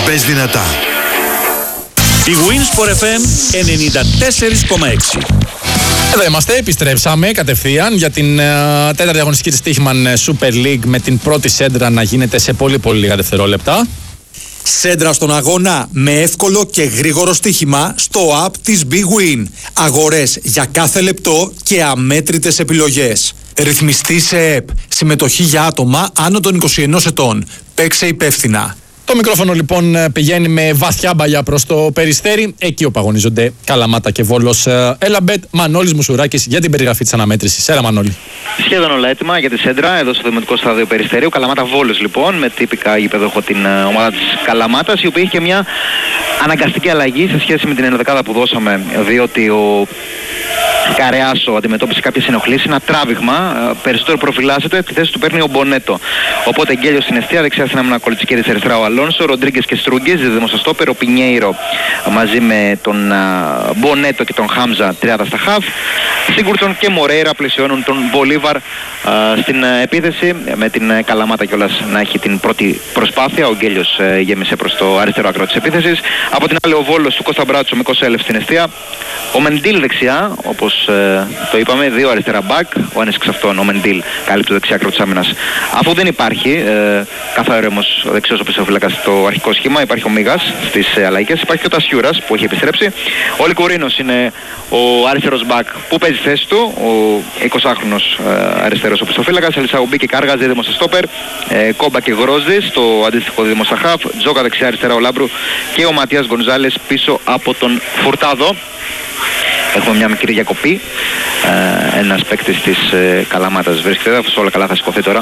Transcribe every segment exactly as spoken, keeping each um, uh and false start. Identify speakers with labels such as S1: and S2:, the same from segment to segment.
S1: Μπες δυνατά.
S2: Η Winsport εφ εμ ενενήντα τέσσερα κόμμα έξι.
S3: Εδώ είμαστε, επιστρέψαμε κατευθείαν για την uh, τέταρτη αγωνιστική της Τύχημαν Super League, με την πρώτη σέντρα να γίνεται σε πολύ πολύ λίγα δευτερόλεπτα.
S4: Σέντρα στον αγώνα με εύκολο και γρήγορο στοίχημα στο app της Big Win. Αγορές για κάθε λεπτό και αμέτρητες επιλογές. Ρυθμιστή σε ΕΠ. Συμμετοχή για άτομα άνω των είκοσι ενός ετών. Παίξε υπεύθυνα.
S3: Το μικρόφωνο λοιπόν πηγαίνει με βαθιά μπαλιά προς το Περιστέρι, εκεί όπου αγωνίζονται Καλαμάτα και Βόλος. Έλαμπετ, Μανώλης Μουσουράκης για την περιγραφή της αναμέτρησης. Έλα Μανώλη.
S5: Σχεδόν όλα έτοιμα για τη σέντρα εδώ στο Δημοτικό Στάδιο Περιστέριου. Καλαμάτα Βόλος λοιπόν, με τυπικά γηπεδόχο την ομάδα της Καλαμάτας, η οποία είχε και μια αναγκαστική αλλαγή σε σχέση με την ενδεκάδα που δώσαμε, διότι ο Καρεάσο αντιμετώπισε κάποιες ενοχλήσεις, ένα τράβηγμα, περισσότερο προφυλάσσεται, τη θέση του παίρνει ο Μπονέτο. Οπότε Γκέλιος στην αιστεία, δεξιά στην άμυνα Κολτσικέρης, αριστερά ο Αλόνσο, Ροντρίγκες και Στρούγκες, δίδυμο στο στόπερ, ο Πινιέιρο μαζί με τον α, Μπονέτο και τον Χάμζα τριάδα στα χαφ, Σίγκουρτσον και Μορέιρα πλαισιώνουν τον Μπολίβαρ α, στην α, επίθεση, με την α, Καλαμάτα κιόλας να έχει την πρώτη προσπάθεια. Ο Γκέλιος α, γέμισε προς το αριστερό άκρο της επίθεσης. Από την άλλη ο Βόλος του Κώστα Μπράτσο με Κοσέλεφ στην αιστεία, ο Μεντίλ δεξιά, όπως ε, το είπαμε, δύο αριστερά μπακ, ο ένας εξ αυτών, ο Μεντίλ, καλύπτει το δεξιά άκρο της άμυνας. Αφού δεν υπάρχει ε, καθαρόμος ο δεξιός οπισθοφύλακας στο αρχικό σχήμα, υπάρχει ο Μίγας στις ε, αλλαγές, υπάρχει και ο Τασιούρας που έχει επιστρέψει. Ο Λικουρίνος είναι ο αριστερός μπακ που παίζει θέση του, ο εικοσάχρονος ε, αριστερός οπισθοφύλακας, Ελισαουμπή και Κάργας, δίδυμο στο στόπερ, ε, Κόμπα και Γρόζης στο αντίστοιχο δίδυμο στα χαφ, Τζόκα δεξιά αριστερά ο Λάμπρου και ο Ματίας Γκονζάλες πίσω από τον Φουρτάδο. Έχουμε μια μικρή διακοπή. Ε, ένας παίκτης της ε, Καλαμάτας βρίσκεται, αφού όλα καλά θα σηκωθεί τώρα.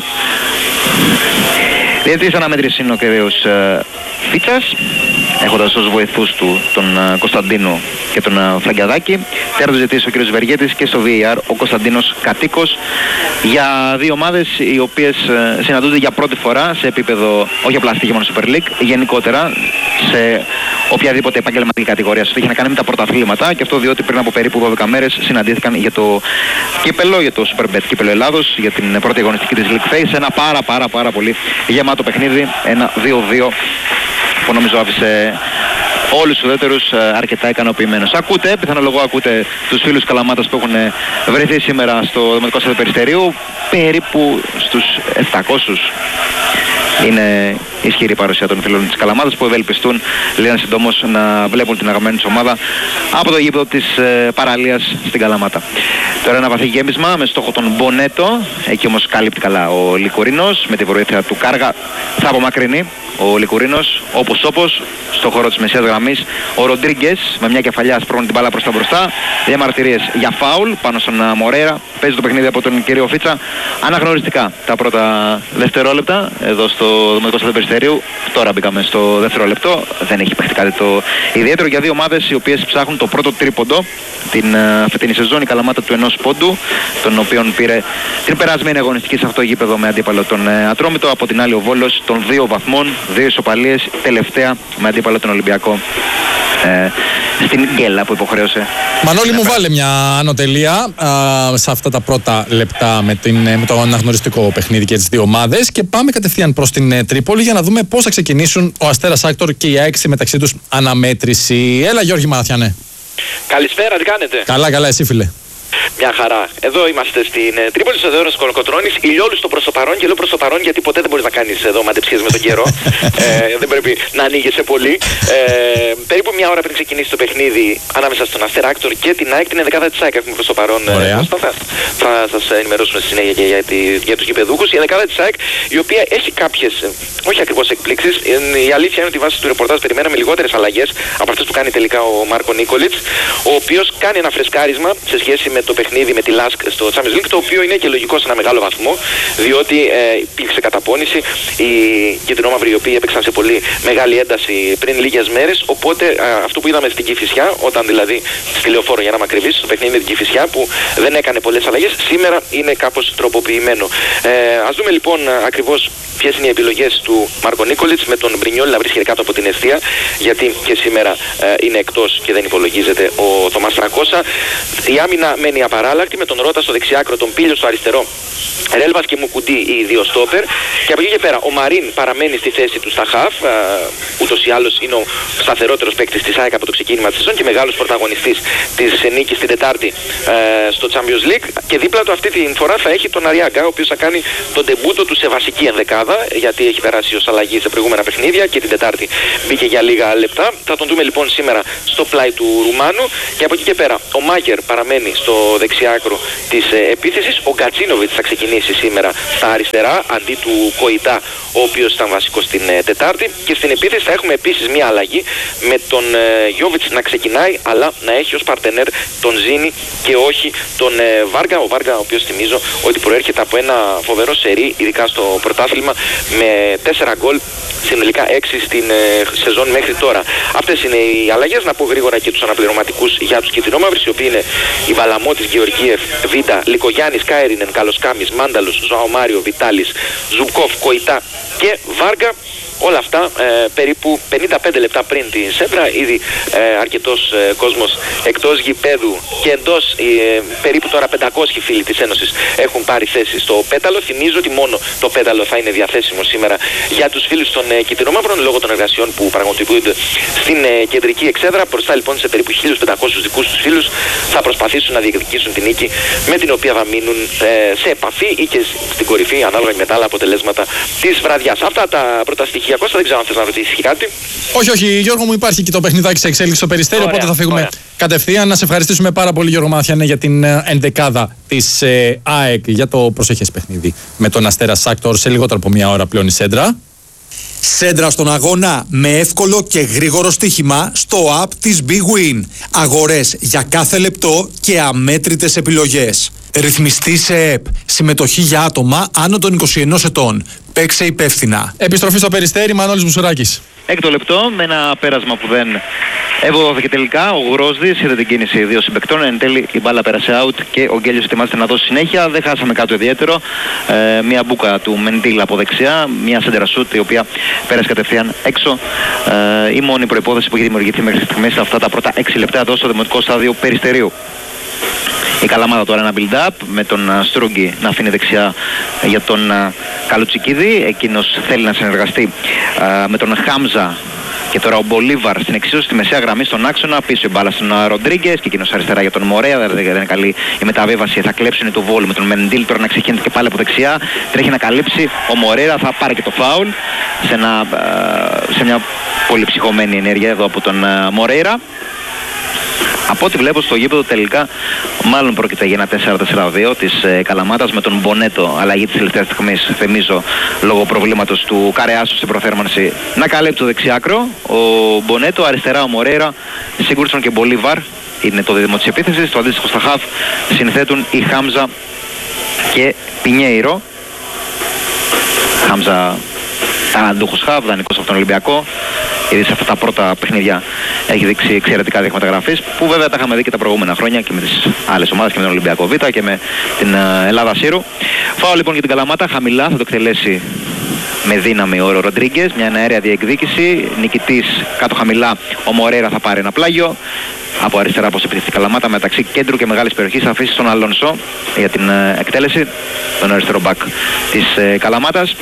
S5: Διευθυντής αναμέτρησης είναι ο κύριος ε, Φίτσας, έχοντας ως βοηθούς του τον ε, Κωνσταντίνο και τον ε, Φραγκιαδάκη. Τέταρτος διευθυντής ο κύριος Βεργέτης και στο βι έι αρ ο Κωνσταντίνος Κατοίκος, για δύο ομάδες οι οποίες ε, συναντούνται για πρώτη φορά σε επίπεδο, όχι απλά στη Τύχημαν Super League, γενικότερα σε οποιαδήποτε επαγγελματική κατηγορία σου έχει να κάνει με τα πρωταθλήματα, και αυτό διότι πριν από περίπου δώδεκα μέρες συναντήθηκαν για το κύπελο, για το Superbet κύπελο Ελλάδος, για την πρώτη αγωνιστική της League Phase, ένα πάρα πάρα πάρα πολύ γεμάτο παιχνίδι, ένα δύο δύο που νομίζω άφησε όλους τους ουδέτερους αρκετά ικανοποιημένους. Ακούτε, πιθανολογώ ακούτε τους φίλους Καλαμάτας που έχουν βρεθεί σήμερα στο Δημοτικό Στάδιο Περιστερίου, περίπου στους επτακόσιους. Είναι ισχυρή παρουσία των φίλων της Καλαμάτας που ευελπιστούν λίγαν συντόμως να βλέπουν την αγαπημένη τους ομάδα από το γήπεδο της ε, παραλίας στην Καλαμάτα. Τώρα ένα βαθύ γέμισμα με στόχο τον Μπονέτο, εκεί όμως κάλυπτει καλά ο Λικουρίνος, με τη βοήθεια του Κάργα θα απομακρυνεί ο Λικουρίνος όπως όπως στο χώρο της μεσαίας γραμμής. Ο Ροντρίγκες με μια κεφαλιά σπρώχνει την μπάλα προς τα μπροστά, διαμαρτυρίες για φάουλ πάνω στον Μορέιρα, παίζει το παιχνίδι από τον κύριο Φίτσα αναγνωριστικά τα πρώτα δευτερόλεπτα εδώ στο Δημοτικό Στάδιο Περιστερίου. Τώρα μπήκαμε στο δεύτερο λεπτό, δεν έχει παιχτεί κάτι το ιδιαίτερο για δύο ομάδες οι οποίες ψάχνουν το πρώτο τρίποντο την φετινή σεζόν. Η Καλαμάτα του ενός πόντου, τον οποίον πήρε την περασμένη αγωνιστική σε αυτό το γήπεδο με αντίπαλο τον Ατρόμητο. Από την άλλη ο Βόλος των δύο βαθμών, δύο ισοπαλίες, τελευταία με αντίπαλο τον Ολυμπιακό ε, στην γκέλα που υποχρέωσε.
S3: Μανώλη μου, βάλε μια ανωτελεία α, σε αυτά τα πρώτα λεπτά με, την, με το αναγνωριστικό παιχνίδι και τις δύο ομάδες, και πάμε κατευθείαν προς την ε, Τρίπολη για να δούμε πώς θα ξεκινήσουν ο Αστέρας Άκτορ και η ΑΕΚ μεταξύ τους αναμέτρηση. Έλα Γιώργη Μαραθιανέ.
S6: Καλησπέρα, τι κάνετε?
S3: Καλά, καλά, εσύ φίλε.
S6: Μια χαρά. Εδώ είμαστε στην ε, Τρίπολη, στο δέος Κολοκοτρώνης. Ηλιόλουστο προς το παρόν, και λέω προς το παρόν γιατί ποτέ δεν μπορείς να κάνεις εδώ μαντεψίες με τον καιρό. ε, δεν πρέπει να ανοίγεσαι πολύ. Ε, περίπου μια ώρα πριν ξεκινήσει το παιχνίδι ανάμεσα στον Αστέρα Άκτορ και την ΑΕΚ, την ενδεκάδα της ΑΕΚ έχουμε προς το παρόν. Ε, θα, θα σας ενημερώσουμε στη συνέχεια και για, τη, για τους γηπεδούχους. Η ενδεκάδα της ΑΕΚ, η οποία έχει κάποιες, όχι ακριβώς εκπλήξεις. Η αλήθεια είναι ότι βάσει του ρεπορτάζ περιμέναμε λιγότερες αλλαγές από αυτές που κάνει τελικά ο Μάρκο Νίκολιτς, ο οποίος κάνει ένα φρεσκάρισμα σε σχέση με το παιχνίδι με τη Λάσκ στο Champions League, το οποίο είναι και λογικό σε ένα μεγάλο βαθμό, διότι ε, υπήρξε καταπώνηση. Οι κεντρινόμαυροι, οι οποίοι έπαιξαν σε πολύ μεγάλη ένταση πριν λίγες μέρες. Οπότε ε, αυτό που είδαμε στην Κηφισιά, όταν δηλαδή στη Λεωφόρο για να είμαι ακριβής, στο παιχνίδι με την Κηφισιά που δεν έκανε πολλές αλλαγές, σήμερα είναι κάπως τροποποιημένο. Ε, ας δούμε λοιπόν ακριβώς ποιες είναι οι επιλογές του Μάρκο Νίκολιτς, με τον Μπρινιόλ να βρίσκεται κάτω από την αιστεία, γιατί και σήμερα ε, είναι εκτός και δεν υπολογίζεται ο Θωμάς Τρακώσα. Η άμυνα με παραμένει απαράλλακτη με τον Ρώτα στο δεξιάκρο, τον Πίλιο στο αριστερό, Ρέλβας και Μουκουντή οι δύο στόπερ. Και από εκεί και πέρα ο Μαρίν παραμένει στη θέση του στα χαφ. Ούτως ή άλλως είναι ο σταθερότερος παίκτης της ΑΕΚ από το ξεκίνημα της σεζόν και μεγάλος πρωταγωνιστής της νίκης την Τετάρτη ε, στο Champions League. Και δίπλα του αυτή τη φορά θα έχει τον Αριάγκα, ο οποίος θα κάνει τον ντεμπούτο του σε βασική ενδεκάδα, γιατί έχει περάσει ως αλλαγή σε προηγούμενα παιχνίδια και την Τετάρτη μπήκε για λίγα λεπτά. Θα τον δούμε λοιπόν σήμερα στο πλάι του Ρουμάνου. Και από εκεί και πέρα ο Μάκερ παραμένει στο δεξιάκρο της ε, επίθεσης. Ο Γκατσίνοβιτς θα ξεκινήσει σήμερα στα αριστερά αντί του Κοϊτά, ο οποίος ήταν βασικός την ε, Τετάρτη. Και στην επίθεση θα έχουμε επίσης μια αλλαγή με τον ε, Γιόβιτς να ξεκινάει, αλλά να έχει ως παρτενέρ τον Ζήνη και όχι τον ε, Βάργα. Ο Βάργα, ο οποίος θυμίζω ότι προέρχεται από ένα φοβερό σερί, ειδικά στο πρωτάθλημα, με τέσσερα γκολ, συνολικά έξι στην ε, σεζόν μέχρι τώρα. Αυτές είναι οι αλλαγές. Να πω γρήγορα και τους αναπληρωματικούς για τους κιτρινόμαυρους, οι οποίοι είναι η Βαλαμότης, Γεωργίεφ, Βίντα, Λικογιάννης, Κάιρινεν, Καλοσκάμης, Μάνταλος, Ζωάο Μάριο, Βιτάλης, Ζουμπκόφ, Κοϊτά και Βάργα. Όλα αυτά ε, περίπου πενήντα πέντε λεπτά πριν τη Σέντρα. Ήδη ε, αρκετός ε, κόσμος εκτός γηπέδου και εντός, ε, περίπου τώρα πεντακόσιοι φίλοι της Ένωσης έχουν πάρει θέση στο πέταλο. Θυμίζω ότι μόνο το πέταλο θα είναι διαθέσιμο σήμερα για τους φίλους των ε, κυτρινόμαυρων λόγω των εργασιών που πραγματοποιούνται στην ε, κεντρική εξέδρα. Μπροστά λοιπόν σε περίπου χίλιους πεντακόσιους δικούς τους φίλους θα προσπαθήσουν να διεκδικήσουν την νίκη, με την οποία θα μείνουν ε, σε επαφή ή και στην κορυφή ανάλογα με τα άλλα αποτελέσματα της βραδιάς. Αυτά τα πρώτα στοιχεία. Κώστα, δεν ξέρω αν θες να ρωτήσεις κάτι.
S3: Όχι, όχι, Γιώργο μου, υπάρχει και το παιχνιδάκι σε εξέλιξη στο Περιστέρι,
S6: Ωραία,
S3: οπότε θα φύγουμε
S6: ωραία.
S3: κατευθείαν. Να σε ευχαριστήσουμε πάρα πολύ, Γιώργο Μαθιανέ, για την ε, ενδεκάδα της ε, ΑΕΚ για το προσεχές παιχνίδι με τον Αστέρα Σάκτορ. Σε λιγότερο από μια ώρα πλέον η Σέντρα.
S4: Σέντρα στον αγώνα με εύκολο και γρήγορο στοίχημα στο app της Big Win. Αγορές για κάθε λεπτό και αμέτρητες επιλογές. Ρυθμιστή σε ΕΠ. Συμμετοχή για άτομα άνω των είκοσι ενός ετών. Παίξε υπεύθυνα.
S3: Επιστροφή στο Περιστέρι, Μανώλης Μουσουράκης.
S5: Έκτο λεπτό με ένα πέρασμα που δεν ευωδόθηκε τελικά. Ο Γρόσδης είδε την κίνηση δύο συμπαικτών. Εν τέλει η μπάλα πέρασε out και ο Γκέλιος ετοιμάζεται να δώσει συνέχεια. Δεν χάσαμε κάτι ιδιαίτερο. Ε, μια μπούκα του Μεντήλ από δεξιά. Μια σέντερα σούτ η οποία πέρασε κατευθείαν έξω. Ε, η μόνη προϋπόθεση που έχει δημιουργηθεί μέχρι στιγμής σε αυτά τα πρώτα έξι λεπτά εδώ στο δημοτικό στάδιο Περιστερίου. Η Καλαμάδα τώρα ένα build-up με τον uh, Στρούγκη να αφήνει δεξιά για τον uh, Καλουτσικίδη. Εκείνος θέλει να συνεργαστεί uh, με τον Χάμζα και τώρα ο Μπολίβαρ στην εξίσωση στη μεσαία γραμμή στον άξονα. Πίσω η μπάλα στον uh, Ροντρίγκες και εκείνος αριστερά για τον Μορέα. Δεν, δεν είναι καλή η μεταβίβαση. Θα κλέψουν του Βόλου με τον Μεντήλ. Τώρα να ξεχύνεται και πάλι από δεξιά. Τρέχει να καλύψει. Ο Μορέα θα πάρει και το φάουλ σε, ένα, uh, σε μια πολύ ψυχωμένη ενέργεια εδώ από τον uh, Μορέα. Από ό,τι βλέπω στο γήπεδο τελικά μάλλον πρόκειται για ένα τέσσερα τέσσερα δύο της ε, Καλαμάτας με τον Μπονέτο, αλλαγή της τελευταίας στιγμής, θυμίζω, λόγω προβλήματος του Καρεάσου στην προθέρμανση, να καλύπτει το δεξιάκρο. Ο Μπονέτο, αριστερά ο Μορέιρα, Σίγκουρτσον και Μπολίβαρ είναι το δίδυμο της επίθεσης. Το αντίστοιχο στα χαφ συνθέτουν η Χάμζα και Πινιέιρο. Χάμζα ταλαντούχος χαφ, δανεικός από τον Ολυμπιακό. Ήδη σε αυτά τα πρώτα παιχνίδια έχει δείξει εξαιρετικά δείγματα γραφής, που βέβαια τα είχαμε δει και τα προηγούμενα χρόνια και με τις άλλες ομάδες και με τον Ολυμπιακό Β και με την Ελλάδα Σύρου. Φάω λοιπόν για την Καλαμάτα, χαμηλά θα το εκτελέσει με δύναμη ο Ροντρίγκες, μια αέρια διεκδίκηση. Νικητής κάτω χαμηλά ο Μορέρα θα πάρει ένα πλάγιο. Από αριστερά πως επιτεθεί η Καλαμάτα μεταξύ κέντρου και μεγάλης περιοχής θα αφήσει τον Αλόνσο για την εκτέλεση, τον αριστερό μπακ της Καλαμάτας.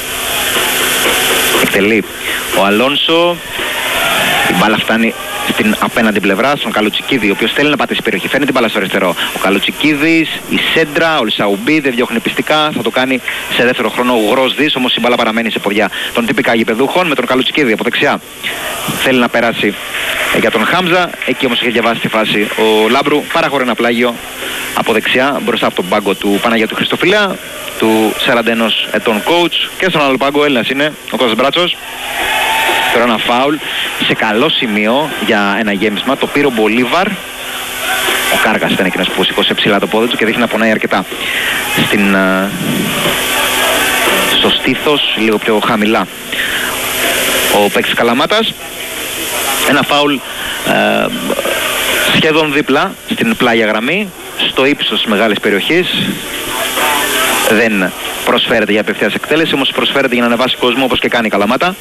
S5: Εκτελεί ο Αλόνσο. Η μπάλα φτάνει στην απέναντι πλευρά, στον Καλουτσικίδη, ο οποίος θέλει να πατήσει περιοχή. Φέρνει την μπάλα στο αριστερό. Ο Καλουτσικίδης, η Σέντρα, ο Λισαουμπί δεν διώχνει πιστικά. Θα το κάνει σε δεύτερο χρόνο ο Γρόσδης, όμως η μπάλα παραμένει σε ποδιά των τυπικά γηπεδούχων με τον Καλουτσικίδη από δεξιά. Θέλει να περάσει για τον Χάμζα. Εκεί όμως έχει διαβάσει τη φάση ο Λάμπρου. Παραχωρεί ένα πλάγιο από δεξιά μπροστά από τον πάγκο του Παναγιώτου Χριστοφιλέα, του σαράντα ενός ετών coach, και στον άλλο πάγκο Έλληνας είναι ο Κώστας Μπράτσος. Τώρα ένα φάουλ σε καλό σημείο για ένα γέμισμα. Το πήρε ο Μπολίβαρ. Ο Κάργας ήταν εκείνος που σηκώσε ψηλά το πόδι του και δείχνει να πονάει αρκετά στην, uh, στο στήθος, λίγο πιο χαμηλά ο παίκτης Καλαμάτας. Ένα φάουλ uh, σχεδόν δίπλα στην πλάγια γραμμή, στο ύψος της μεγάλης περιοχής. Δεν προσφέρεται για απευθείας εκτέλεση, όμως προσφέρεται για να ανεβάσει κόσμο, όπως και κάνει η Καλαμάτα.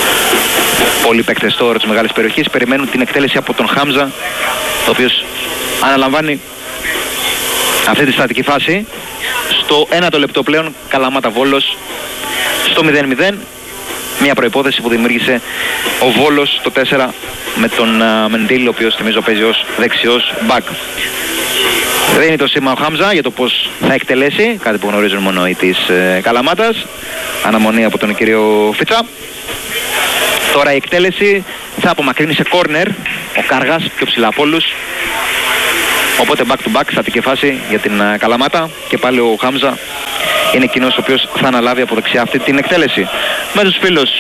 S5: Πολλοί παίκτες στο όρο της μεγάλης περιοχής περιμένουν την εκτέλεση από τον Χάμζα, ο οποίος αναλαμβάνει αυτή τη στατική φάση. Στο ένατο λεπτό πλέον Καλαμάτα Βόλος στο μηδέν μηδέν. Μια προϋπόθεση που δημιούργησε ο Βόλος το τέσσερα με τον uh, Μεντήλ, ο οποίος θυμίζω παίζει ως δεξιός μπακ. Δίνει το σήμα ο Χάμζα για το πώς θα εκτελέσει, κάτι που γνωρίζουν μόνο οι της ε, Καλαμάτας. Αναμονή από τον κύριο Φίτσα. Τώρα η εκτέλεση θα απομακρύνει σε κόρνερ ο Κάργας πιο ψηλά από όλους. Οπότε back to back στατική φάση για την uh, Καλαμάτα και πάλι ο Χάμζα είναι εκείνος ο οποίος θα αναλάβει από δεξιά αυτή την εκτέλεση. Με τους φίλους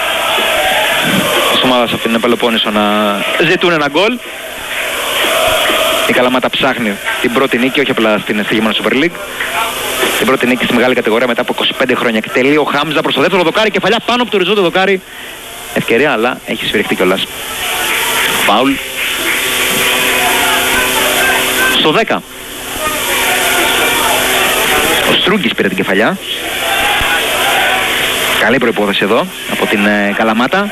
S5: της ομάδας από την Πελοπόννησο να ζητούν ένα γκολ. Η Καλαμάτα ψάχνει την πρώτη νίκη, όχι απλά στην στοιχημένα Super League. Την πρώτη νίκη στη μεγάλη κατηγορία μετά από είκοσι πέντε χρόνια. Εκτελεί ο Χάμζα προς το δεύτερο δοκάρι, κεφαλιά πάνω από το οριζόντιο δοκάρι. Ευκαιρία, αλλά έχει σφυριχτεί κιόλας. Φάουλ. Στο δέκα. Ο Στρούγκης πήρε την κεφαλιά. Καλή προϋπόθεση εδώ από την ε, Καλαμάτα.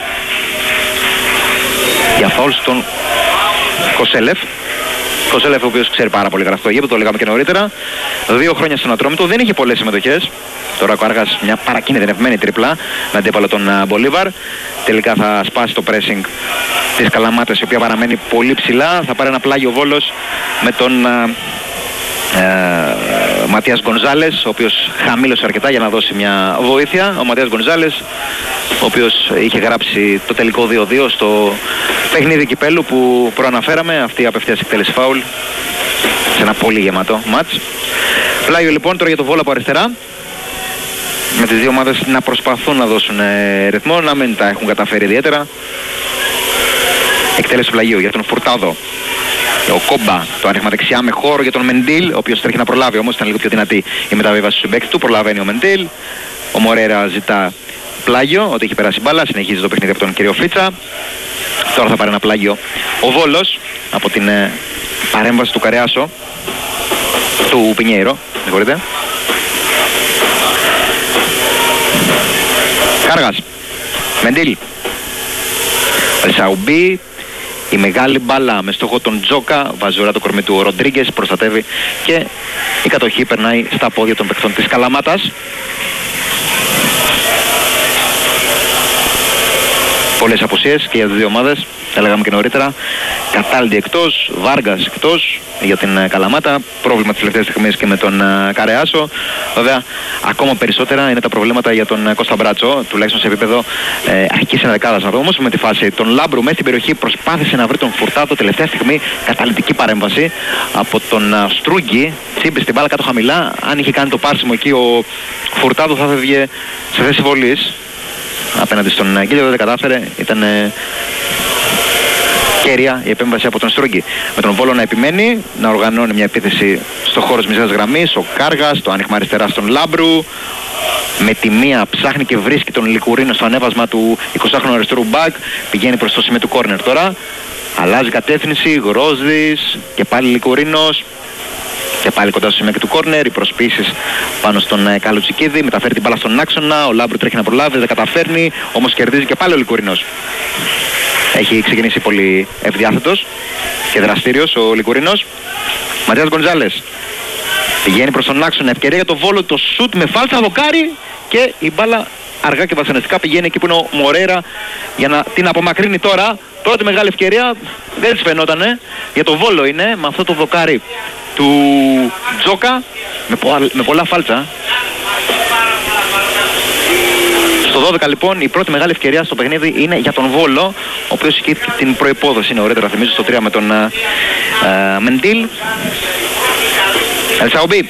S5: Για φάουλ στον Κοσέλεφ. Κοσέλεφ, ο οποίος ξέρει πάρα πολύ καλά αυτό το γήπεδο, το λέγαμε και νωρίτερα. Δύο χρόνια στον Ατρόμητο, δεν είχε πολλές συμμετοχές. Τώρα ο Κάργας μια παρακινδυνευμένη τρίπλα με αντίπαλο τον Μπολίβαρ. Τελικά θα σπάσει το pressing της Καλαμάτας, η οποία παραμένει πολύ ψηλά. Θα πάρει ένα πλάγιο Βόλος με τον ε, Ματίας Γκονζάλες, ο οποίος χαμήλωσε αρκετά για να δώσει μια βοήθεια. Ο Ματίας Γκονζάλες, ο οποίος είχε γράψει το τελικό δύο δύο στο παιχνίδι κυπέλου που προαναφέραμε, αυτή η απευθείας εκτέλεση φάουλ σε ένα πολύ γεμάτο μάτς. Πλάγιο λοιπόν τώρα για το Βόλο από αριστερά, με τις δύο ομάδες να προσπαθούν να δώσουν ε, ρυθμό, να μην τα έχουν καταφέρει ιδιαίτερα. Εκτέλεση πλαγίου για τον Φουρτάδο. Ο Κόμπα, το άνοιγμα δεξιά με χώρο για τον Μεντήλ, ο οποίος τρέχει να προλάβει, όμως ήταν λίγο πιο δυνατή η μεταβίβαση του συμπαίκτη του. Προλαβαίνει ο Μεντήλ. Ο Μορέρα ζητά πλάγιο, ότι έχει περάσει μπάλα, συνεχίζει το παιχνίδι από τον κύριο Φίτσα. Τώρα θα πάρει ένα πλάγιο ο Βόλος από την ε, παρέμβαση του Καρεάσο, του Πινιέιρο, συγχωρείτε. Κάργας, Μεντήλ, Σαουμπί, η μεγάλη μπάλα με στόχο τον Τζόκα, βάζει ώρα το κορμί του ο Ροντρίγκες, προστατεύει και η κατοχή περνάει στα πόδια των παιχτών της Καλαμάτας. Πολλές απουσίες και για τις δύο ομάδες, τα λέγαμε και νωρίτερα. Κατάλντι εκτός, Βάργας εκτός για την uh, Καλαμάτα. Πρόβλημα της τελευταίας στιγμής και με τον uh, Καρεάσο. Βέβαια, ακόμα περισσότερα είναι τα προβλήματα για τον uh, Κώστα Μπράτσο, τουλάχιστον σε επίπεδο ε, αρχικής ενδεκάδας. Να δούμε όμως με τη φάση τον Λάμπρου μέσα στην περιοχή, προσπάθησε να βρει τον Φουρτάδο. Τελευταία στιγμή, καταλυτική παρέμβαση από τον uh, Στρούγκη. Τσίμπησε την μπάλα κάτω χαμηλά. Αν είχε κάνει το πάρσιμο εκεί, ο Φουρτάδο θα έφευγε σε θέση βολής απέναντι στον Γκίλιο, δεν κατάφερε. Ήταν ε, κέρια η επέμβαση από τον Στρούγκη. Με τον Βόλο να επιμένει, να οργανώνει μια επίθεση στο χώρο της μισάς γραμμής. Ο Κάργας, το άνοιγμα αριστερά στον Λάμπρου. Με τη μία ψάχνει και βρίσκει τον Λικουρίνο στο ανέβασμα του εικοσάχρονου αριστερού μπακ. Πηγαίνει προς το σημείο του κόρνερ τώρα. Αλλάζει κατεύθυνση, Γρόζης και πάλι Λικουρίνος. Και πάλι κοντά στο σημείο του κόρνερ, οι προσπίσεις πάνω στον ε, Καλουτσικίδη, μεταφέρει την μπάλα στον άξονα, ο Λάμπρου τρέχει να προλάβει, δεν καταφέρνει, όμως κερδίζει και πάλι ο Λικουρινός. Έχει ξεκινήσει πολύ ευδιάθετος και δραστήριος ο Λικουρινός. Ματίας Γκονζάλες πηγαίνει προς τον άξονα, ευκαιρία για το Βόλο, το σουτ με φάλτσα, δοκάρι και η μπάλα αργά και βασανιστικά πηγαίνει εκεί που είναι ο Μορέρα για να την απομακρύνει τώρα. Πρώτη μεγάλη ευκαιρία, δεν της φαινότανε, για το Βόλο είναι, με αυτό το δοκάρι του Τζόκα, με, πο, με πολλά φάλτσα. Στο δώδεκα λοιπόν η πρώτη μεγάλη ευκαιρία στο παιχνίδι είναι για τον Βόλο, ο οποίος είχε την προϋπόδοση νωρίτερα, θυμίζω, στο τρία με τον uh, uh, Μεντήλ. Ελσαουμπί,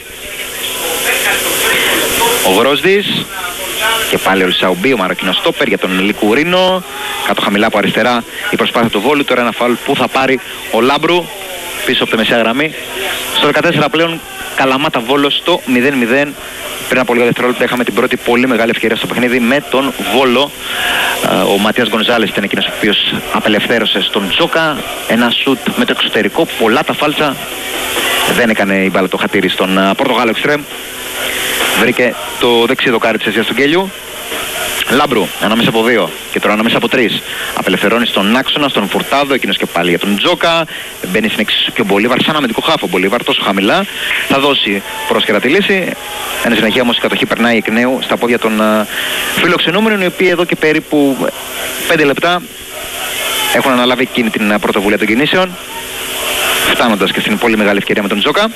S5: ο Γρόσδης και πάλι ο Ελσαουμπί, ο Μαροκινός στόπερ για τον Λικουρίνο. Κάτω χαμηλά από αριστερά η προσπάθεια του Βόλου. Τώρα ένα φάουλ που θα πάρει ο Λάμπρου πίσω από τη μεσαία γραμμή. Στο δεκατέσσερα πλέον Καλαμάτα Βόλος στο μηδέν μηδέν. Πριν από λίγα δευτερόλεπτα είχαμε την πρώτη πολύ μεγάλη ευκαιρία στο παιχνίδι με τον Βόλο. Ο Ματίας Γκονζάλες ήταν εκείνος ο οποίος απελευθέρωσε στον Τζόκα. Ένα σουτ με το εξωτερικό, πολλά τα φάλτσα. Δεν έκανε η μπάλα το χατήρι στον Πορτογάλο εξτρέμ. Βρήκε το δεξί δοκάρι της αιστείας του Γκέλιου. Λάμπρου ανάμεσα από δύο και τώρα ανάμεσα από τρεις. Απελευθερώνει στον άξονα, στον Φουρτάδο, εκείνος και πάλι για τον Τζόκα. Μπαίνει στην εξίσου και ο Μπολίβαρ, σαν αμυντικό χάφο. Ο Μπολίβαρ τόσο χαμηλά. Θα δώσει πρόσχερα τη λύση. Εν συνεχεία όμως η κατοχή περνάει εκ νέου στα πόδια των uh, φιλοξενούμενων, οι οποίοι εδώ και περίπου πέντε λεπτά έχουν αναλάβει εκείνη την uh, πρωτοβουλία των κινήσεων. Φτάνοντας και στην πολύ μεγάλη ευκαιρία με τον Τζόκα.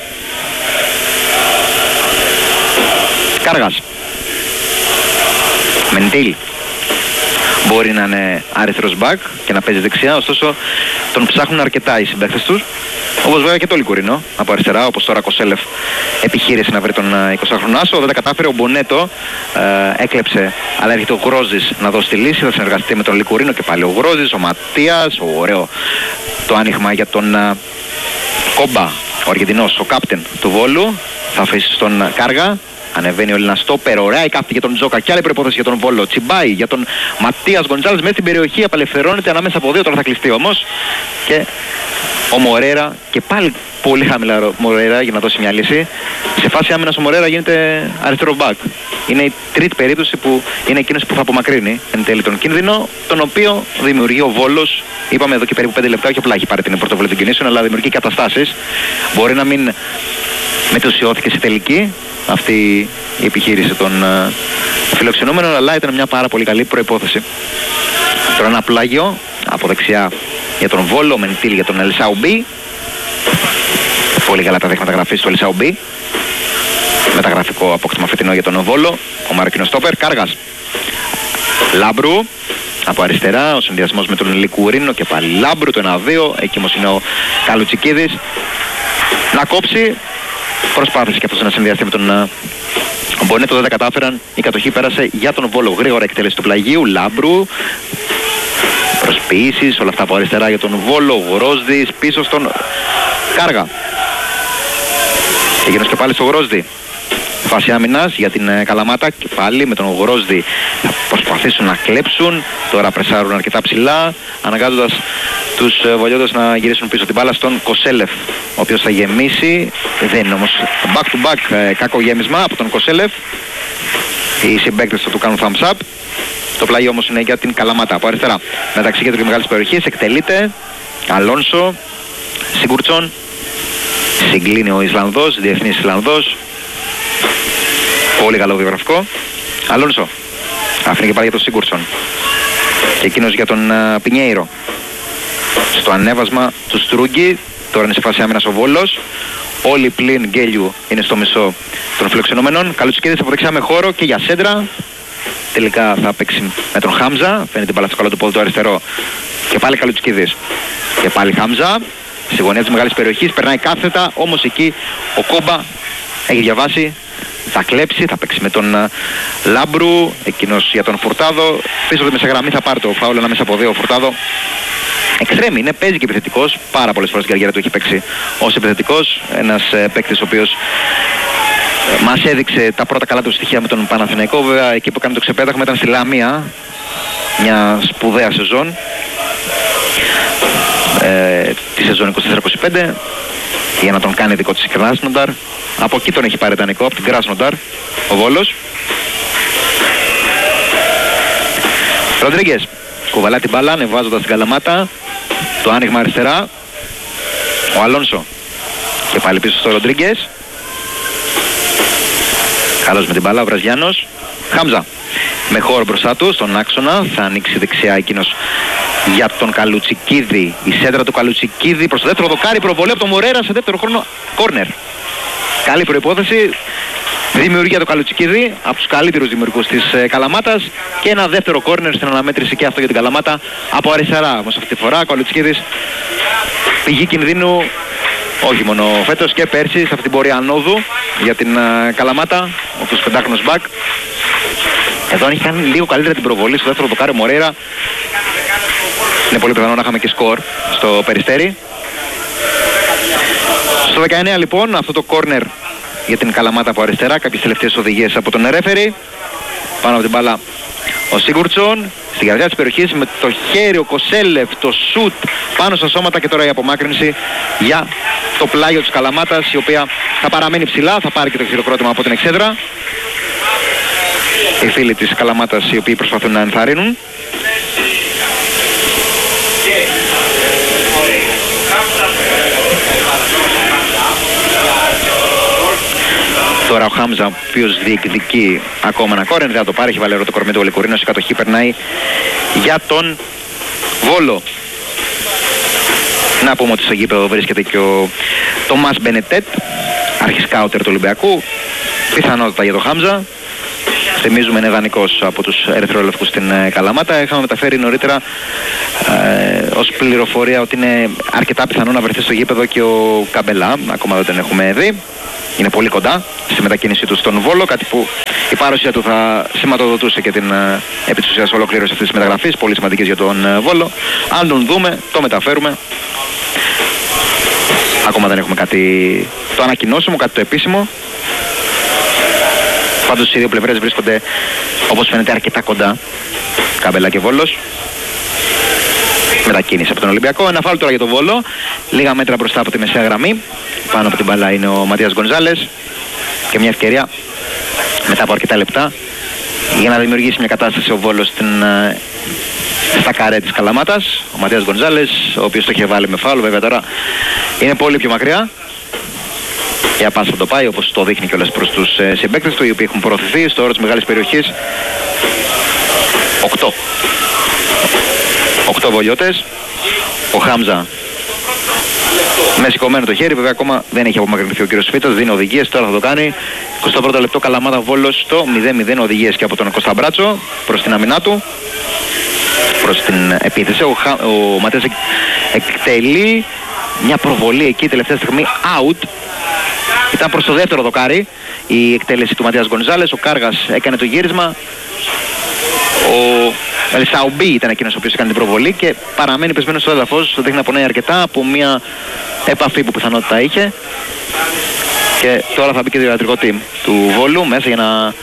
S5: Κάργας. Μεντήλ. Μπορεί να είναι αριστερός μπακ και να παίζει δεξιά, ωστόσο τον ψάχνουν αρκετά οι συμπαίκτες τους. Όπως βέβαια και το Λικουρινό από αριστερά, όπως τώρα Κοσέλεφ επιχείρησε να βρει τον εικοσάχρονο άσο. Δεν τα κατάφερε, ο Μπονέτο ε, έκλεψε, αλλά έρχεται ο Γρόζης να δώσει τη λύση. Θα συνεργαστεί με τον Λικουρινό και πάλι ο Γρόζης, ο Ματίας, ο ωραίο το άνοιγμα για τον ε, Κόμπα, ο Αργεντινός, ο κάπτεν του Βόλου. Θα αφήσει στον Κάργα. Ανεβαίνει ο Έλληνας στόπερ, ωραία η κάθετη για τον Τζόκα και άλλη προϋπόθεση για τον Βόλο. Τσιμπάει για τον Ματίας Γκοντζάλες μέσα στην περιοχή, απελευθερώνεται ανάμεσα από δύο, τώρα θα κλειστεί όμως. Και ο Μορέρα και πάλι πολύ χαμηλά ο Μορέρα για να δώσει μια λύση. Σε φάση άμυνας ο Μορέρα γίνεται αριστερό μπακ. Είναι η τρίτη περίπτωση που είναι εκείνος που θα απομακρύνει εν τέλει τον κίνδυνο, τον οποίο δημιουργεί ο Βόλος. Είπαμε εδώ και περίπου πέντε λεπτά, όχι απλά έχει πάρει την πρωτοβουλία των κινήσεων, αλλά δημιουργεί καταστάσεις. Μπορεί να μην μετουσιώθηκε σε τελική αυτή η επιχείρηση των uh, φιλοξενούμενων, αλλά ήταν μια πάρα πολύ καλή προϋπόθεση. Τώρα ένα πλάγιο από δεξιά για τον Βόλο, Μεντήλ για τον Ελσαουμπί. Πολύ καλά τα δείγματα γραφής του Ελσαουμπί. Μεταγραφικό απόκτημα φετινό για τον Βόλο. Ο Μαροκινός στόπερ, Κάργας. Λάμπρου από αριστερά, ο συνδυασμός με τον Λικουρίνο και πάλι Λάμπρου, το ένα δύο. Εκεί όμως είναι ο Καλουτσικίδης να κόψει. Προσπάθησε και αυτός να συνδυαστεί με τον uh, Μπονέτο, δεν τα κατάφεραν. Η κατοχή πέρασε για τον Βόλο. Γρήγορα εκτέλεση του πλαγίου. Λάμπρου. Προσποιήσεις, όλα αυτά από αριστερά για τον Βόλο. Γρόσδης πίσω στον Κάργα. Έγινος και πάλι στο Γρόσδη. Φάση άμυνας για την uh, Καλαμάτα και πάλι με τον Γρόσδη θα προσπαθήσουν να κλέψουν. Τώρα πρεσάρουν αρκετά ψηλά, αναγκάζοντας τους uh, βολιώτες να γυρίσουν πίσω την μπάλα στον Κοσέλεφ, ο οποίος θα γεμίσει. Δεν είναι όμως back to back uh, κακό γέμισμα από τον Κοσέλεφ. Οι συμπαίκτες θα του κάνουν thumbs up. Το πλάγιο όμως είναι για την Καλαμάτα από αριστερά. Μεταξύ κέντρου και μεγάλης περιοχής εκτελείται Αλόνσο, Σίγκουρτσον. Συγκλίνει ο Ισλανδός, διεθνής Ισλανδός. Πολύ καλό βιογραφικό. Αλόνσο. Αφήνει και πάλι για τον Σίγκουρτσον. Και εκείνος για τον uh, Πινιέιρο. Στο ανέβασμα του Στρούγκη. Τώρα είναι σε φάση άμυνας ο Βόλος. Όλοι πλην Γκέλιου είναι στο μισό των φιλοξενούμενων. Καλουτσικίδης από δεξιά με χώρο και για σέντρα. Τελικά θα παίξει με τον Χάμζα. Φαίνεται την μπάλα στο καλό του πόδι του αριστερό. Και πάλι Καλουτσικίδης. Και πάλι Χάμζα. Στη γωνία της μεγάλης περιοχής. Περνάει κάθετα. Όμως εκεί ο Κόμπα έχει διαβάσει. Θα κλέψει, θα παίξει με τον uh, Λάμπρου, εκείνος για τον Φουρτάδο. Πίσω από τη μεσαγραμμή θα πάρει το φάουλ ανάμεσα από δύο ο Φουρτάδο. Εξτρέμι είναι, παίζει και επιθετικός. Πάρα πολλές φορές στην καριέρα του έχει παίξει ως επιθετικός. Ένας uh, παίκτης ο οποίος uh, μας έδειξε τα πρώτα καλά του στοιχεία με τον Παναθηναϊκό. Βέβαια εκεί που έκανε το ξεπέταγμα ήταν στη Λαμία. Μια σπουδαία σεζόν. Ε, τη σεζόν είκοσι τέσσερα είκοσι πέντε. Για να τον κάνει δικό της Κράσνονταρ. Από εκεί τον έχει πάρει δανεικό, από την Κράσνονταρ, ο Βόλος. Ροντρίγκες κουβαλά την μπάλα, ανεβάζοντας την Καλαμάτα. Το άνοιγμα αριστερά. Ο Αλόνσο. Και πάλι πίσω στο Ροντρίγκες. Καλώς με την μπάλα ο Βραζιάνος. Χάμζα. Με χώρο μπροστά του, στον άξονα. Θα ανοίξει δεξιά εκείνος για τον Καλουτσικίδη. Η σέντρα του Καλουτσικίδη προς το δεύτερο δοκάρι. Προβολή από τον Μορέρα σε δεύτερο χρόνο. Κόρνερ. Καλή προϋπόθεση. Δημιουργία του Καλουτσικίδη από τους καλύτερους δημιουργούς της ε, Καλαμάτας. Και ένα δεύτερο κόρνερ στην αναμέτρηση και αυτό για την Καλαμάτα από αριστερά. Όμως αυτή τη φορά ο Καλουτσικίδης πηγή κινδύνου. Όχι μόνο φέτος και πέρσι σε αυτή την πορεία ανόδου για την uh, Καλαμάτα, ο τους πεντάχρονος μπακ. Εδώ αν είχε κάνει λίγο καλύτερα την προβολή στο δεύτερο δοκάρι Μορέρα, είναι πολύ πιθανό να είχαμε και σκορ στο Περιστέρι. Στο δεκαεννέα λοιπόν αυτό το κόρνερ για την Καλαμάτα από αριστερά, κάποιες τελευταίες οδηγίες από τον ρέφερι. Πάνω από την μπάλα ο Σίγκουρτσον, στην καρδιά της περιοχής με το χέρι ο Κοσέλεφ, το σουτ πάνω στα σώματα και τώρα η απομάκρυνση για το πλάγιο της Καλαμάτας, η οποία θα παραμένει ψηλά, θα πάρει και το χειροκρότημα από την εξέδρα. οι φίλοι της Καλαμάτας οι οποίοι προσπαθούν να ενθαρρύνουν. Τώρα ο Χάμζα, ο οποίος διεκδικεί ακόμα ένα κόρεν, δεν θα το πάρει, έχει βάλει το κορμί του Γλυκουρίνος, η κατοχή περνάει για τον Βόλο. Να πούμε ότι στο γήπεδο βρίσκεται και ο Τομάς Μπενετέτ, αρχισκάουτερ του Ολυμπιακού, πιθανότητα για τον Χάμζα. Θυμίζουμε είναι δανεικός από τους ερυθρόλευκους στην Καλαμάτα. Είχαμε μεταφέρει νωρίτερα ε, ως πληροφορία ότι είναι αρκετά πιθανό να βρεθεί στο γήπεδο και ο Καμπελά, ακόμα δεν τον έχουμε δει. Είναι πολύ κοντά στη μετακίνησή του στον Βόλο, κάτι που η παρουσία του θα σηματοδοτούσε και την ε, επί της ουσίας ολοκλήρωση αυτής της μεταγραφής, πολύ σημαντικής για τον ε, Βόλο. Αν τον δούμε, το μεταφέρουμε. Ακόμα δεν έχουμε κάτι το ανακοινώσιμο, κάτι το επίσημο. Πάντως οι δύο πλευρές βρίσκονται, όπως φαίνεται, αρκετά κοντά, Καμπελά και Βόλος. Μετακίνηση από τον Ολυμπιακό. Ένα φάουλ τώρα για τον Βόλο. Λίγα μέτρα μπροστά από τη μεσαία γραμμή. Πάνω από την μπάλα είναι ο Ματίας Γκονζάλες. Και μια ευκαιρία μετά από αρκετά λεπτά για να δημιουργήσει μια κατάσταση ο Βόλος στην, στα καρέ της Καλαμάτας. Ο Ματίας Γκονζάλες, ο οποίος το είχε βάλει με φάουλ, βέβαια τώρα είναι πολύ πιο μακριά. Για πάσα θα το πάει, όπως το δείχνει κιόλας προς τους ε, συμπαίκτες του, οι οποίοι έχουν προωθηθεί στο όρο της μεγάλης περιοχής. Οκτώ. Οκτώ βολιώτες. Ο Χάμζα με σηκωμένο το χέρι, βέβαια ακόμα δεν έχει απομακρυνθεί ο κύριος Φίτας, δίνει οδηγίες, τώρα θα το κάνει. εικοστό πρώτο λεπτό, Καλαμάτα Βόλος στο μηδέν μηδέν, οδηγίες και από τον Κώστα Μπράτσο προς την αμυνά του, προς την επίθεση. Ο, Χα... ο Ματέας εκ... εκτελεί μια προβολή εκεί τελευταία στιγμή, out. Ήταν προς το δεύτερο δοκάρι η εκτέλεση του Ματίας Γκονζάλες. Ο Κάργας έκανε το γύρισμα. Ο Ελσαουμπί ήταν εκείνος ο οποίος έκανε την προβολή και παραμένει πεσμένος στο έδαφος. Δείχνει να πονάει αρκετά από μια επαφή που πιθανότητα είχε. Και τώρα θα μπει και το ιατρικό team του Βόλου μέσα για να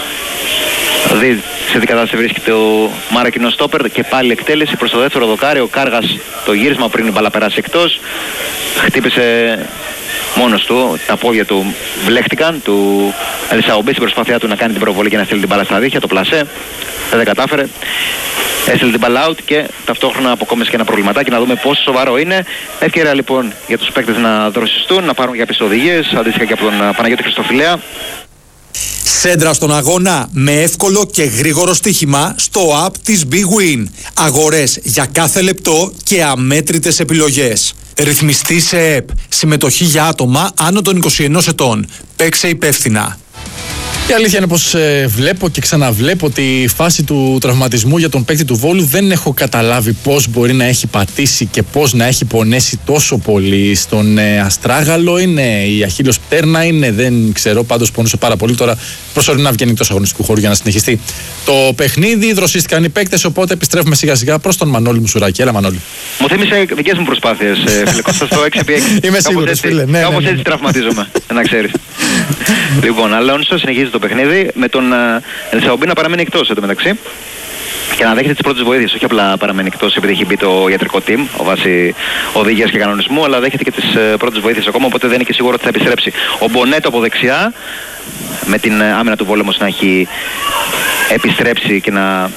S5: δει σε τι κατάσταση βρίσκεται ο Μάρακινος στόπερ. Και πάλι εκτέλεση προς το δεύτερο δοκάρι. Ο Κάργας το γύρισμα πριν η μπάλα περάσει εκτός. Χτύπησε μόνος του, τα πόδια του βλέχτηκαν, του Ελσαουμπί στην προσπάθειά του να κάνει την προβολή και να στείλει την μπάλα στα δίχτυα. Το πλασέ δεν κατάφερε. Έστειλε την μπάλα out και ταυτόχρονα αποκόμισε και ένα προβληματάκι, να δούμε πόσο σοβαρό είναι. Ευκαιρία λοιπόν για τους παίκτες να δροσιστούν, να πάρουν κάποιες οδηγίες, αντίστοιχα και από τον Παναγιώτη Χριστοφιλέα.
S4: Σέντρα στον αγώνα με εύκολο και γρήγορο στοίχημα στο app της Big Win. Αγορές για κάθε λεπτό και αμέτρητες επιλογές. Ρυθμιστή σε ΕΠ. Συμμετοχή για άτομα άνω των είκοσι ενός ετών. Παίξε υπεύθυνα.
S3: Η αλήθεια είναι πως ε, βλέπω και ξαναβλέπω τη φάση του τραυματισμού για τον παίκτη του Βόλου. Δεν έχω καταλάβει πώς μπορεί να έχει πατήσει και πώς να έχει πονέσει τόσο πολύ στον ε, αστράγαλο. Είναι η αχίλλος πτέρνα, είναι, δεν ξέρω, πάντως πονούσε πάρα πολύ. Τώρα προσωρινά βγαίνει εκτός αγωνιστικού χώρου για να συνεχιστεί το παιχνίδι. Δροσίστηκαν οι παίκτες, οπότε επιστρέφουμε σιγά σιγά προς τον Μανώλη Μουσουράκη. Έλα, Μανώλη.
S5: Μου θύμισε δικές μου προσπάθειες, ε, φίλε Κώστα, στο έξι επί έξι.
S3: Είμαι σίγουρος, φίλε. Ναι,
S5: κάπως
S3: ναι, ναι.
S5: έτσι τραυματίζομαι, να ξέρεις. Λοιπόν, Αλόνσο συνεχίζει το παιχνίδι με τον Ελσαουμπί να παραμένει εκτός εντωμεταξύ και να δέχεται τις πρώτες βοήθειες. Όχι απλά παραμένει εκτός επειδή έχει μπει το ιατρικό team βάσει οδηγίας και κανονισμού, αλλά δέχεται και τις πρώτες βοήθειες ακόμα, οπότε δεν είναι και σίγουρο ότι θα επιστρέψει. Ο Μπονέτο από δεξιά, με την άμυνα του Βόλου να έχει επιστρέψει και να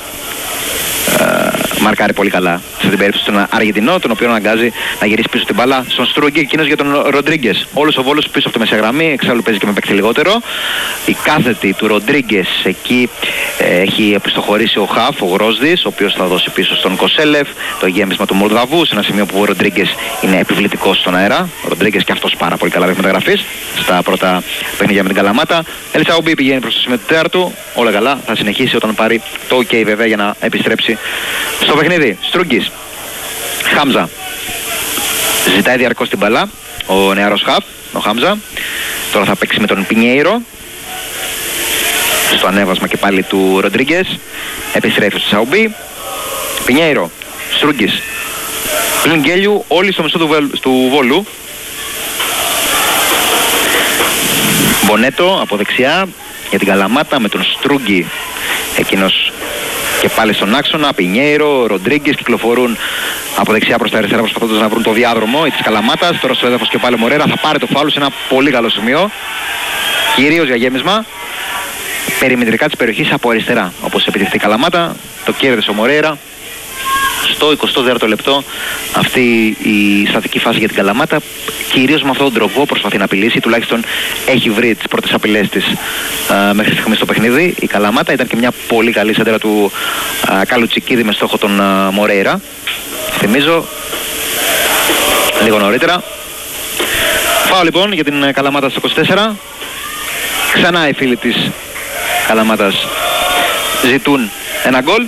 S5: μαρκάρει πολύ καλά σε την περίπτωση του Αργεντινό, τον οποίο αναγκάζει να γυρίσει πίσω την μπάλα στον Στρούγκη, εκείνος για τον Ροντρίγκες. Όλος ο Βόλος πίσω από τη μεσαία γραμμή, εξάλλου παίζει και με παίκτη λιγότερο. Η κάθετη του Ροντρίγκες, εκεί ε, έχει επιστοχωρήσει ο Χαφ, ο Γρόσδης, ο οποίος θα δώσει πίσω στον Κοσέλεφ το γέμισμα του Μολδαβού, σε ένα σημείο που ο Ροντρίγκες είναι επιβλητικός στον αέρα. Ο Ροντρίγκες και αυτός πάρα πολύ καλά μέχρι μεταγραφής στα πρώτα παιχνίδια με την Καλαμάτα. Ελσαουμπί πηγαίνει προς το σημείο του τέταρτου, όλα καλά, θα συνεχίσει όταν πάρει το OK βέβαια για να επιστρέψει στο παιχνίδι. Στρούγκης, Χάμζα, ζητάει διαρκώς την μπαλά ο νεαρός Χαφ, ο Χάμζα. Τώρα θα παίξει με τον Πινιέιρο στο ανέβασμα και πάλι του Ροντρίγκες. Επιστρέφει στο Σαουμπί. Πινιέιρο, Στρούγκης, πλην γκέλιου, όλοι στο μισό του, του Βόλου. Μπονέτο από δεξιά για την Καλαμάτα με τον Στρούγκη, εκείνος και πάλι στον άξονα. Πινιέιρο, Ροντρίγκες κυκλοφορούν από δεξιά προς τα αριστερά προσπαθώντας να βρουν το διάδρομο της Καλαμάτας. Τώρα στο έδαφος και πάλι Μορέρα θα πάρει το φάουλ σε ένα πολύ καλό σημείο, κυρίως για γέμισμα. περιμετρικά της περιοχής από αριστερά. Όπως επιτευχθεί η Καλαμάτα, το κέρδισε ο Μορέιρα στο εικοστό τέταρτο λεπτό. Αυτή η στατική φάση για την Καλαμάτα, κυρίως με αυτόν τον τρόπο προσπαθεί να απειλήσει, τουλάχιστον έχει βρει τις πρώτες απειλές της α, μέχρι στιγμή στο παιχνίδι. Η Καλαμάτα ήταν και μια πολύ καλή σέντρα του α, Καλουτσικίδη με στόχο τον α, Μορέιρα. Θυμίζω λίγο νωρίτερα. Φάω λοιπόν για την Καλαμάτα στο είκοσι τέσσερα. Ξανά οι φίλοι της Καλαμάτας ζητούν ένα γκολ.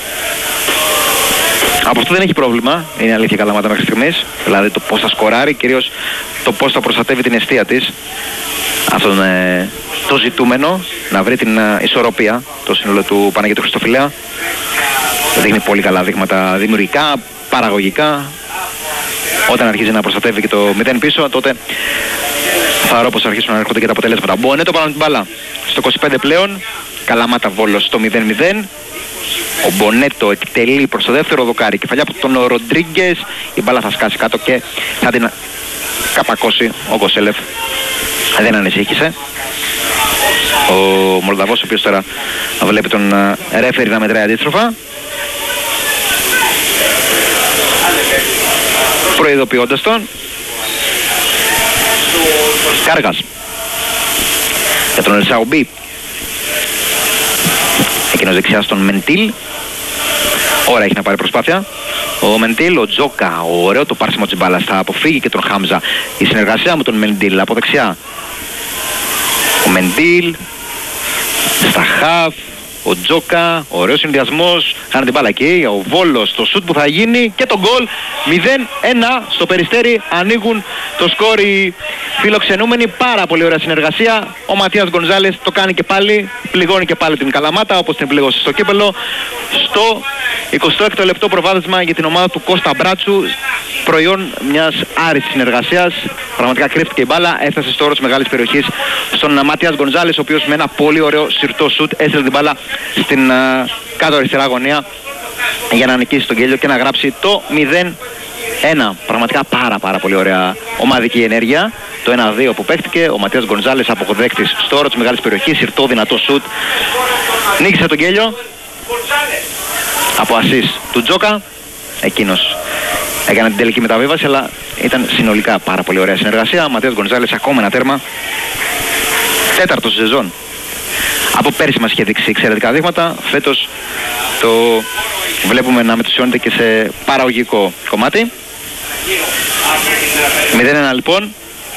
S5: Από αυτό δεν έχει πρόβλημα, είναι αλήθεια η Καλαμάτα μέχρι στιγμής. Δηλαδή το πώς θα σκοράρει, κυρίως το πώς θα προστατεύει την εστία της. Αυτό είναι το ζητούμενο, να βρει την uh, ισορροπία, το σύνολο του Παναγιώτου Χριστοφιλέα. Δείχνει πολύ καλά δείγματα δημιουργικά, παραγωγικά. Όταν αρχίζει να προστατεύει και το μηδέν πίσω, τότε θα ρω πως αρχίσουν να έρχονται και τα αποτελέσματα. Μπονέτο πάνω την μπάλα στο είκοσι πέντε πλέον. Καλαμάτα Βόλος στο μηδέν μηδέν. Ο Μπονέτο εκτελεί προς το δεύτερο δοκάρι. Κεφαλιά από τον Ροντρίγκες. Η μπάλα θα σκάσει κάτω και θα την καπακώσει ο Κοσέλεφ. Δεν ανησύχησε. Ο Μολδαβός, ο οποίος τώρα βλέπει τον ρέφερι να μετράει αντίστροφα, προειδοποιώντας τον. Κάργας για τον Ελσαουμπή. Εκείνος δεξιά στον Μεντίλ. Ώρα έχει να πάρει προσπάθεια ο Μεντίλ. Ο Τζόκα, ωραίο το πάρσιμο της μπάλας, θα αποφύγει και τον Χάμζα. Η συνεργασία με τον Μεντίλ από δεξιά. Ο Μεντίλ στα χαφ. Ο Τζόκα, ωραίος συνδυασμός, χάνει την μπάλα εκεί. Ο Βόλος, το σουτ που θα γίνει και το γκολ. μηδέν ένα στο Περιστέρι, ανοίγουν το σκορ οι φιλοξενούμενοι. Πάρα πολύ ωραία συνεργασία. Ο Ματίας Γκονζάλες το κάνει και πάλι, πληγώνει και πάλι την Καλαμάτα όπως την πληγώσει στο κύπελο. Στο εικοστό έκτο λεπτό προβάδισμα για την ομάδα του Κώστα Μπράτσου, προϊόν μιας άριστης συνεργασίας. Πραγματικά κρύφτηκε η μπάλα, έφτασε στο όρο της μεγάλης περιοχής στον Ματίας Γκονζάλες, ο οποίος με ένα πολύ ωραίο συρτό σουτ έστειλε την μπάλα στην uh, κάτω αριστερά γωνία για να νικήσει τον Κέλιο και να γράψει το μηδέν ένα. Πραγματικά πάρα πάρα πολύ ωραία ομαδική ενέργεια. Το ένα δύο που παίχτηκε, ο Ματίας Γκονζάλες αποδέκτης στο όρο της μεγάλης περιοχής, συρτό δυνατό σουτ, νίκησε τον Κέλιο από ασίς του Τζόκα. Εκείνος έκανε την τελική μεταβίβαση, αλλά ήταν συνολικά πάρα πολύ ωραία συνεργασία. Ο Ματίας Γκονζάλες ακόμα ένα τέρμα, τέταρτο σεζόν. Από πέρσι μας είχε δείξει εξαιρετικά δείγματα. Φέτος το βλέπουμε να μετουσιώνεται και σε παραγωγικό κομμάτι. μηδέν ένα λοιπόν.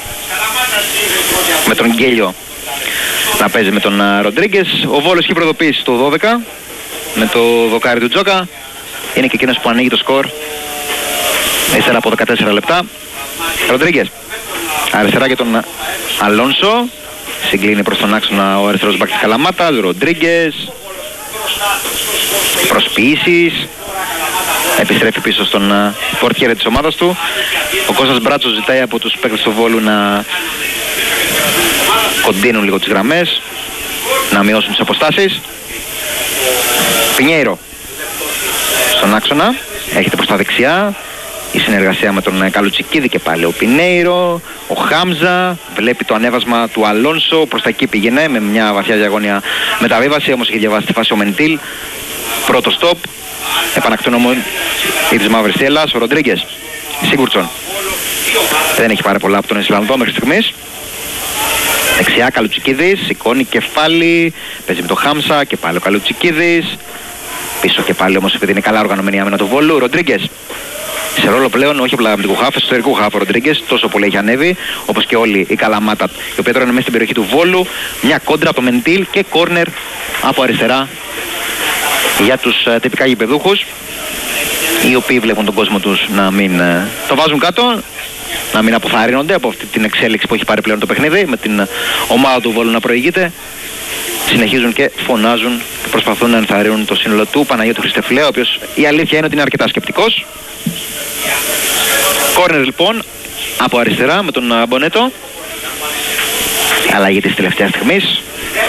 S5: Με τον Γκέλιο να παίζει με τον Ροντρίγκες. Ο Βόλος έχει προδοποιήσει το δώδεκα με το δοκάρι του Τζόκα. Είναι και εκείνος που ανοίγει το σκορ ύστερα από δεκατέσσερα λεπτά. Ροντρίγκες αριστερά για τον Αλόνσο. Συγκλίνει προς τον άξονα ο αριστερός μπακ της Καλαμάτας. Ροντρίγκες. Προσποιήσεις. Επιστρέφει πίσω στον uh, πορτιέρε της ομάδας του. Ο Κώστας Μπράτσος ζητάει από τους παίκτες του Βόλου να κοντίνουν λίγο τις γραμμές, να μειώσουν τις αποστάσεις. Πινιέιρο στον άξονα. Έχετε προς τα δεξιά η συνεργασία με τον Καλουτσικίδη και πάλι ο Πινέιρο. Ο Χάμζα βλέπει το ανέβασμα του Αλόνσο, προς τα εκεί πήγαινε με μια βαθιά διαγώνια μεταβίβαση, όμως είχε διαβάσει τη φάση ο Μεντίλ. Πρώτο στόπ, επανακτούν όμως η της Μαύρης Θέλας, ο Ροντρίγκες. Σίγουρτσον δεν έχει πάρει πολλά από τον Ισλανδό μέχρι στιγμής. Δεξιά Καλουτσικίδης, σηκώνει κεφάλι, παίζει με το Χάμσα και πάλι ο Καλουτσικίδης. Πίσω και πάλι όμως, επειδή είναι καλά οργανωμένη η άμυνα του Βόλου, Ροντρίγκες. Σε ρόλο πλέον όχι απλά αμυντικού χάφ, εσωτερικού χάφ ο Ροντρίγκες, τόσο πολύ έχει ανέβει, όπως και όλη η Καλαμάτα, η οποία τώρα είναι μέσα στην περιοχή του Βόλου. Μια κόντρα από το Μεντίλ και κόρνερ από αριστερά για τους uh, τυπικά γηπεδούχους, οι οποίοι βλέπουν τον κόσμο τους να μην uh, το βάζουν κάτω, να μην αποθαρρύνονται από αυτή την εξέλιξη που έχει πάρει πλέον το παιχνίδι, με την uh, ομάδα του Βόλου να προηγείται. Συνεχίζουν και φωνάζουν και προσπαθούν να ενθαρρύνουν το σύνολο του Παναγιώτου Χριστεφλέα, ο οποίος η αλήθεια είναι ότι είναι αρκετά σκεπτικός. Κόρνερ λοιπόν από αριστερά με τον Μπονέτο. Αλλαγή της τελευταίας στιγμής.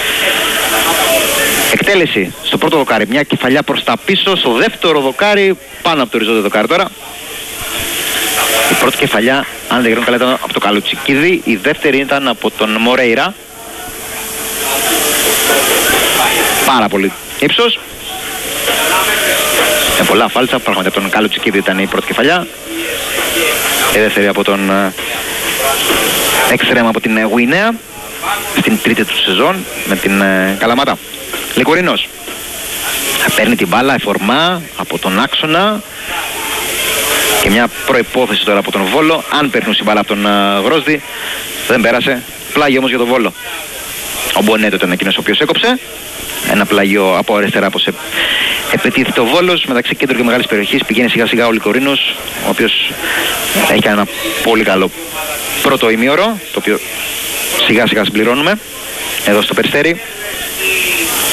S5: Εκτέλεση στο πρώτο δοκάρι, μια κεφαλιά προς τα πίσω. Στο δεύτερο δοκάρι, πάνω από το οριζόντιο δοκάρι τώρα. Η πρώτη κεφαλιά, αν δεν γυρνούν καλά, ήταν από το Καλουτσικίδη. Η δεύτερη ήταν από τον Μορέιρα. πάρα πολύ ύψος. Με πολλά φάλτσα, πραγματικά από τον Κάλο Τσικίδη ήταν η πρώτη κεφαλιά. Η δεύτερη από τον Εξτρέμ από την Γουινέα, στην τρίτη του σεζόν με την Καλαμάτα. Λικουρίνος παίρνει την μπάλα, εφορμά από τον άξονα και μια προϋπόθεση τώρα από τον Βόλο. Αν παίρνουν την μπάλα από τον Γρόσδη, δεν πέρασε. Πλάγιο όμως για τον Βόλο. Ο Μπονέτο ήταν εκείνος ο οποίος έκοψε. Ένα πλάγιο από αριστερά πως επιτίθεται ο Βόλος. Μεταξύ κέντρου και μεγάλης περιοχής πηγαίνει σιγά σιγά ο Λικορίνος, ο οποίος έχει ένα πολύ καλό πρώτο ημίωρο, το οποίο σιγά σιγά συμπληρώνουμε εδώ στο Περιστέρι.